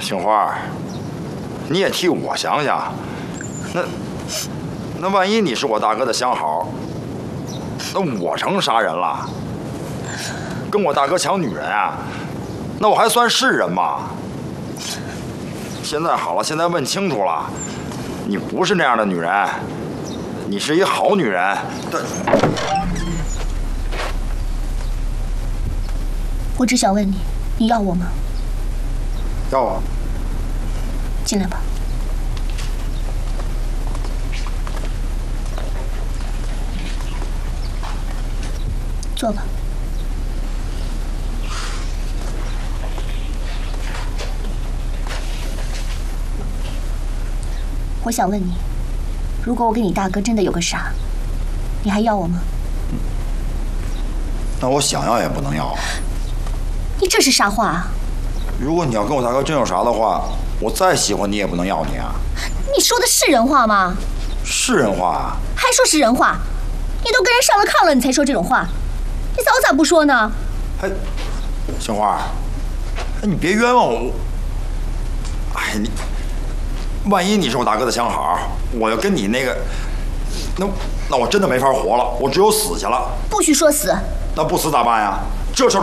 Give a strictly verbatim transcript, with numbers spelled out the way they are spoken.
杏花，你也替我想想，那那万一你是我大哥的相好，那我成杀人了，跟我大哥抢女人啊，那我还算是人吗？现在好了，现在问清楚了，你不是那样的女人，你是一好女人。但我只想问你，你要我吗？ 要啊。 进来吧。坐吧。我想问你，如果我跟你大哥真的有个啥，你还要我吗？ 那我想要也不能要啊。 你这是啥话啊？ 如果你要跟我大哥真有啥的话，我再喜欢你也不能要你啊。 你说的是人话吗？ 是人话啊。 还说是人话？你都跟人上了炕了，你才说这种话？你早咋不说呢？ 哎，杏花，哎，你别冤枉我。哎，你，万一你是我大哥的相好，我要跟你那个，那那我真的没法活了，我只有死去了。 不许说死。 那不死咋办呀？这事。